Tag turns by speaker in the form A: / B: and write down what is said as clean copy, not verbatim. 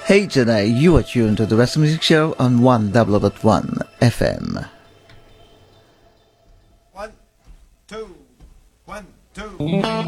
A: Hey Chennai, you are tuned to the West Music Show on 100.1 FM.
B: 1, 2, 1, 2.